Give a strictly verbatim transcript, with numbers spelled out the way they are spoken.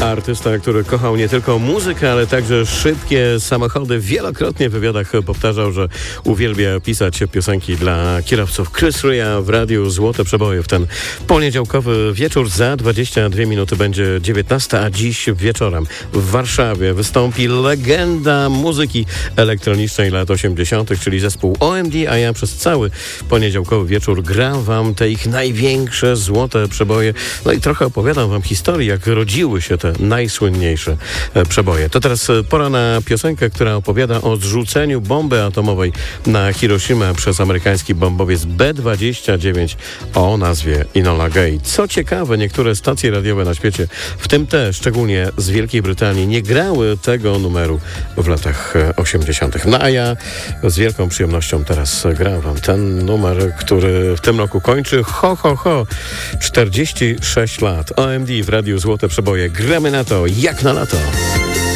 Artysta, który kochał nie tylko muzykę, ale także szybkie samochody. Wielokrotnie w wywiadach powtarzał, że uwielbia pisać piosenki dla kierowców. Chris Rea w radiu Złote Przeboje w ten poniedziałkowy wieczór. Za dwadzieścia dwie minuty będzie dziewiętnasta, a dziś wieczorem w Warszawie wystąpi legenda muzyki elektronicznej lat osiemdziesiątych, czyli zespół O M D, a ja przez cały poniedziałkowy wieczór gram wam te ich największe złote przeboje. No i trochę opowiadam wam historii, jak rodziły się te najsłynniejsze przeboje. To teraz pora na piosenkę, która opowiada o zrzuceniu bomby atomowej na Hiroshimę przez amerykański bombowiec B dwadzieścia dziewięć o nazwie Enola Gay. Co ciekawe, niektóre stacje radiowe na świecie, w tym te, szczególnie z Wielkiej Brytanii, nie grały tego numeru w latach osiemdziesiątych. No a ja z wielką przyjemnością teraz gram wam ten numer, który w tym roku kończy ho, ho, ho, czterdzieści sześć lat. O M D w Radiu Złote Przeboje. Gramy na to, jak na lato.